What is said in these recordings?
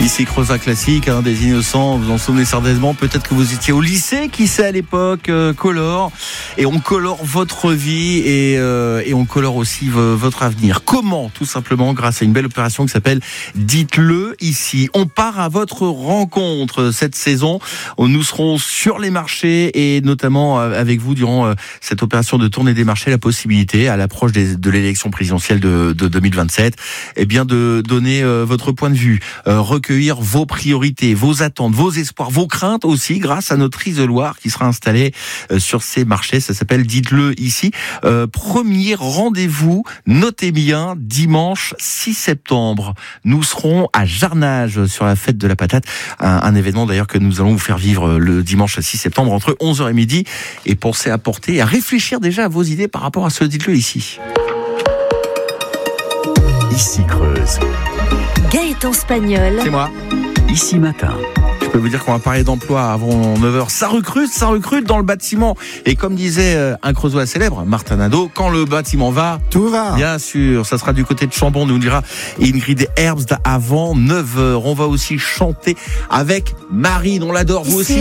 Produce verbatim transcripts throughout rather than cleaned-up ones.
Ici Creuse Classique, hein, des innocents, vous en souvenez certainement, peut-être que vous étiez au lycée, qui sait à l'époque, euh, colore, et on colore votre vie et, euh, et on colore aussi v- votre avenir. Comment? Tout simplement grâce à une belle opération qui s'appelle Dites-le ici. On part à votre rencontre cette saison, nous serons sur les marchés et notamment avec vous durant cette opération de tournée des marchés, la possibilité à l'approche des, de l'élection présidentielle de, de deux mille vingt-sept, eh bien de donner euh, votre point de vue, euh, recueillir vos priorités, vos attentes, vos espoirs, vos craintes aussi grâce à notre isoloir qui sera installé euh, sur ces marchés. Ça s'appelle Dites-le ici. Euh, premier rendez-vous, notez bien, dimanche six septembre. Nous serons à Jarnage sur la fête de la patate, un, un événement d'ailleurs que nous allons vous faire vivre le dimanche six septembre entre onze heures et midi, et pensez à porter et à réfléchir déjà à vos idées par rapport à ce Dites-le ici. Ici Creuse. Gaëtan Spagnol. C'est moi. Ici Matin. Je peux vous dire qu'on va parler d'emploi avant neuf heures. Ça recrute, ça recrute dans le bâtiment. Et comme disait un Creusois célèbre, Martin Nadeau, quand le bâtiment va, tout va. Bien sûr, ça sera du côté de Chambon, nous dira Ingrid Herbst avant neuf heures. On va aussi chanter avec Marine, on l'adore, vous aussi.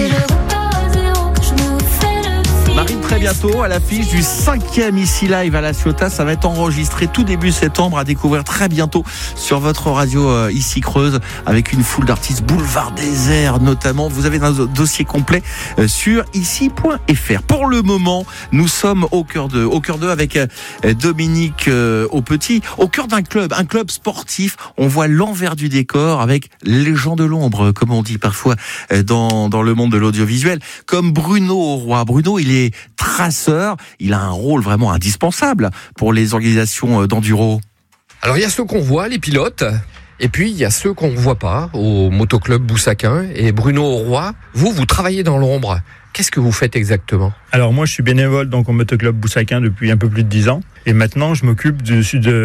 Marine, très bientôt, à l'affiche du cinquième Ici Live à La Ciotat. Ça va être enregistré tout début septembre, à découvrir très bientôt sur votre radio euh, Ici Creuse, avec une foule d'artistes, Boulevard Désert notamment. Vous avez un dossier complet euh, sur ici point f r. Pour le moment, nous sommes au cœur de, au cœur d'eux avec euh, Dominique euh, Aupetit, au cœur d'un club, un club sportif. On voit l'envers du décor avec les gens de l'ombre, comme on dit parfois euh, dans, dans le monde de l'audiovisuel, comme Bruno Auroy. Bruno, il est traceur, il a un rôle vraiment indispensable pour les organisations d'enduro. Alors il y a ceux qu'on voit, les pilotes, et puis il y a ceux qu'on ne voit pas au motoclub Boussaquin. Et Bruno Auroy, vous, vous travaillez dans l'ombre. Qu'est-ce que vous faites exactement? Alors moi je suis bénévole donc au motoclub Boussaquin depuis un peu plus de dix ans. Et maintenant je m'occupe de,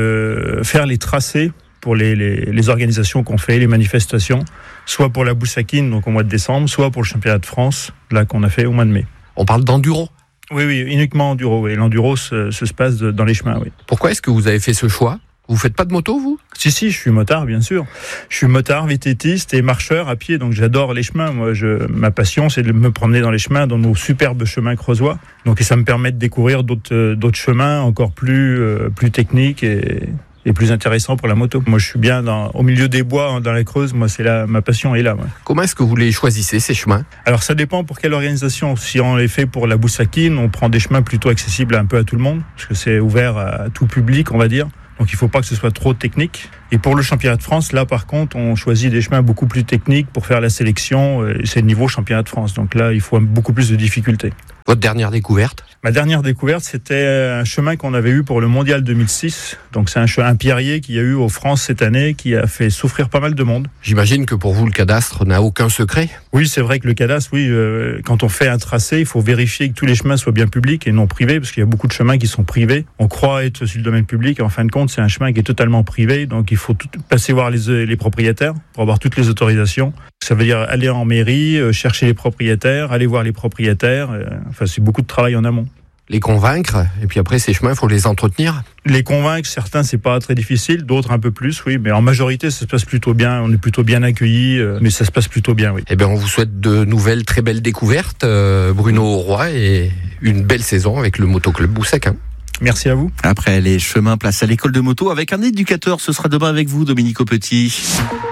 de faire les tracés pour les, les, les organisations qu'on fait, les manifestations, soit pour la Boussakine donc au mois de décembre, soit pour le championnat de France là qu'on a fait au mois de mai. On parle d'enduro? Oui, oui, uniquement enduro. Oui. L'enduro se, se passe dans les chemins, oui. Pourquoi est-ce que vous avez fait ce choix? Vous faites pas de moto, vous? Si, si, je suis motard, bien sûr. Je suis motard, vététiste et marcheur à pied, donc j'adore les chemins. Moi, je, ma passion, c'est de me promener dans les chemins, dans nos superbes chemins creusois. Donc, et ça me permet de découvrir d'autres, d'autres chemins encore plus, euh, plus techniques et... et plus intéressant pour la moto. Moi, je suis bien dans, au milieu des bois, dans la Creuse. Moi, c'est là, ma passion est là. Ouais. Comment est-ce que vous les choisissez, ces chemins? Alors, ça dépend pour quelle organisation. Si on les fait pour la Boussakine, on prend des chemins plutôt accessibles un peu à tout le monde, parce que c'est ouvert à tout public, on va dire. Donc, il ne faut pas que ce soit trop technique. Et pour le championnat de France, là, par contre, on choisit des chemins beaucoup plus techniques pour faire la sélection. C'est le niveau championnat de France. Donc là, il faut beaucoup plus de difficultés. Votre dernière découverte? Ma dernière découverte, c'était un chemin qu'on avait eu pour le Mondial deux mille six. Donc c'est un, chemin, un pierrier qu'il y a eu aux France cette année qui a fait souffrir pas mal de monde. J'imagine que pour vous, le cadastre n'a aucun secret? Oui, c'est vrai que le cadastre, oui, euh, quand on fait un tracé, il faut vérifier que tous les chemins soient bien publics et non privés, parce qu'il y a beaucoup de chemins qui sont privés. On croit être sur le domaine public et en fin de compte, c'est un chemin qui est totalement privé. Donc il faut tout, passer voir les, les propriétaires pour avoir toutes les autorisations. Ça veut dire aller en mairie, euh, chercher les propriétaires, aller voir les propriétaires. Euh, enfin, c'est beaucoup de travail en amont. Les convaincre, et puis après ces chemins, il faut les entretenir. Les convaincre, certains c'est pas très difficile, d'autres un peu plus, oui, mais en majorité ça se passe plutôt bien, on est plutôt bien accueillis, euh, mais ça se passe plutôt bien, oui. Eh bien on vous souhaite de nouvelles très belles découvertes, euh, Bruno Auroy, et une belle saison avec le motoclub Boussaquin. Merci à vous. Après les chemins, place à l'école de moto avec un éducateur, ce sera demain avec vous, Dominique Aupetit.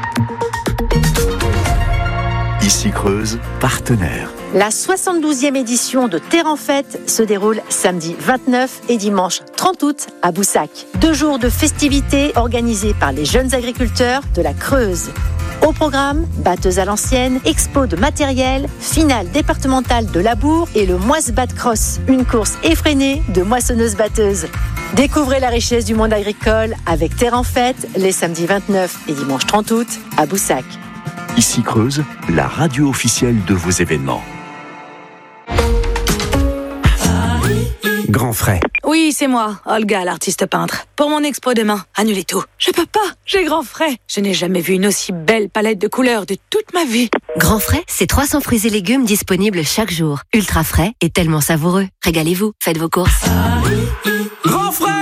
Ici Creuse, partenaire. La soixante-douzième édition de Terre en Fête se déroule samedi vingt-neuf et dimanche trente août à Boussac. Deux jours de festivités organisés par les jeunes agriculteurs de la Creuse. Au programme, batteuse à l'ancienne, expo de matériel, finale départementale de labour et le Moisse-Bat Cross, une course effrénée de moissonneuses-batteuses. Découvrez la richesse du monde agricole avec Terre en Fête les samedis vingt-neuf et dimanche trente août à Boussac. Ici Creuse, la radio officielle de vos événements. Grand frais. Oui, c'est moi, Olga, l'artiste peintre. Pour mon expo demain, annulez tout. Je peux pas, j'ai grand frais. Je n'ai jamais vu une aussi belle palette de couleurs de toute ma vie. Grand frais, c'est trois cents fruits et légumes disponibles chaque jour. Ultra frais et tellement savoureux. Régalez-vous, faites vos courses. Grand frais!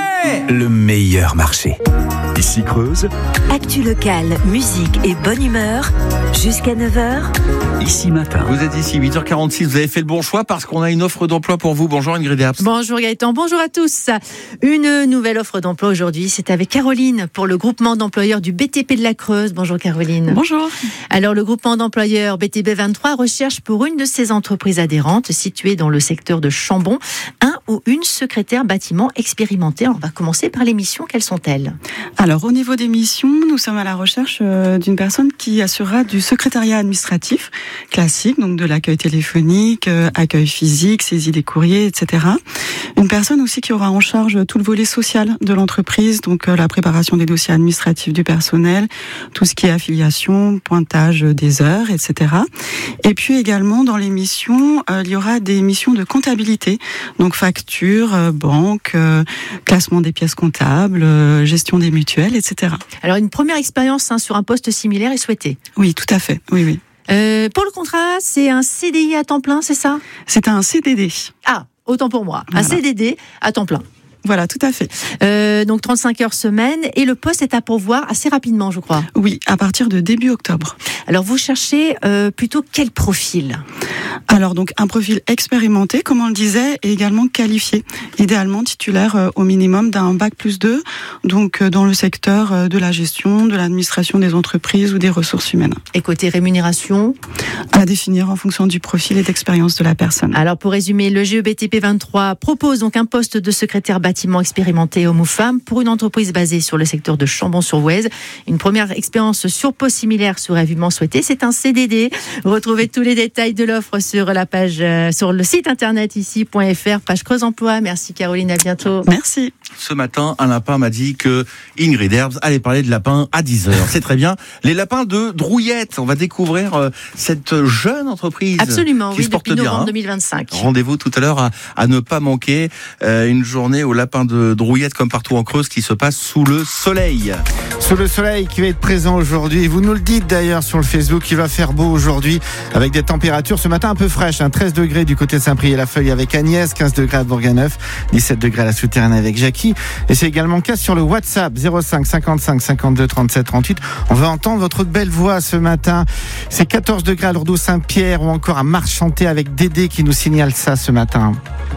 le meilleur marché. Ici Creuse, Actu locale, musique et bonne humeur. Jusqu'à neuf heures. ici Matin. Vous êtes ici, huit heures quarante-six, vous avez fait le bon choix parce qu'on a une offre d'emploi pour vous. Bonjour Ingrid Herbst. Bonjour Gaëtan, bonjour à tous. Une nouvelle offre d'emploi aujourd'hui, c'est avec Caroline pour le groupement d'employeurs du B T P de la Creuse. Bonjour Caroline. Bonjour. Alors le groupement d'employeurs B T P vingt-trois recherche pour une de ses entreprises adhérentes située dans le secteur de Chambon un ou une secrétaire bâtiment expérimentée. Alors, on va commencer par les missions, quelles sont-elles ? Alors au niveau des missions, nous sommes à la recherche euh, d'une personne qui assurera du secrétariat administratif classique, donc de l'accueil téléphonique, euh, accueil physique, saisie des courriers, et cetera. Une personne aussi qui aura en charge tout le volet social de l'entreprise, donc euh, la préparation des dossiers administratifs du personnel, tout ce qui est affiliation, pointage des heures, et cetera. Et puis également dans les missions, euh, il y aura des missions de comptabilité, donc facture, euh, banque, euh, classement des pièces comptables, euh, gestion des mutuelles, et cetera. Alors une première expérience hein, sur un poste similaire est souhaitée. Oui, tout à fait. Oui, oui. Euh, pour le contrat, c'est un C D I à temps plein, c'est ça ? C'est un C D D. Ah, autant pour moi. Voilà. Un C D D à temps plein. Voilà, tout à fait. Euh, donc trente-cinq heures semaine et le poste est à pourvoir assez rapidement, je crois. Oui, à partir de début octobre. Alors vous cherchez euh, plutôt quel profil ? Alors donc un profil expérimenté, comme on le disait, et également qualifié, idéalement titulaire euh, au minimum d'un bac plus deux, donc euh, dans le secteur euh, de la gestion, de l'administration des entreprises ou des ressources humaines. Et côté rémunération ? À définir en fonction du profil et d'expérience de la personne. Alors pour résumer, le G E B T P vingt-trois propose donc un poste de secrétaire bâtiment expérimenté homme ou femme pour une entreprise basée sur le secteur de Chambon-sur-Voueize. Une première expérience sur poste similaire serait vivement souhaitée. C'est un C D D. Retrouvez tous les détails de l'offre sur la page, euh, sur le site internet ici point f r, page Creuse Emploi. Merci Caroline, à bientôt. Merci. Ce matin, un lapin m'a dit que Ingrid Herbst allait parler de lapins à dix heures. C'est très bien. Les lapins de Drouillette. On va découvrir euh, cette jeune entreprise. Absolument, qui oui, se porte depuis bien, novembre hein. deux mille vingt-cinq. Rendez-vous tout à l'heure à, à ne pas manquer. Euh, une journée au lapin de Drouillette, comme partout en Creuse, qui se passe sous le soleil. Sous le soleil qui va être présent aujourd'hui. Vous nous le dites d'ailleurs sur le Facebook, il va faire beau aujourd'hui avec des températures ce matin un peu fraîches. Hein, treize degrés du côté de Saint-Priest-la-Feuille avec Agnès, quinze degrés à Bourganeuf, dix-sept degrés à la Souterraine avec Jackie. Et c'est également le cas sur le WhatsApp zéro cinq cinquante-cinq cinquante-deux trente-sept trente-huit. On va entendre votre belle voix ce matin. C'est quatorze degrés à Lourdes-Saint-Pierre ou encore à Marchanté avec Dédé qui nous signale ça ce matin.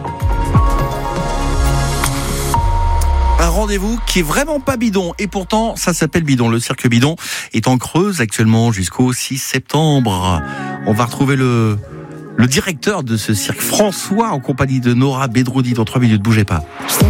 Un rendez-vous qui est vraiment pas bidon et pourtant ça s'appelle bidon. Le cirque bidon est en Creuse actuellement jusqu'au six septembre. On va retrouver le le directeur de ce cirque, François, en compagnie de Nora Bedroudi dans trois minutes. Bougez pas.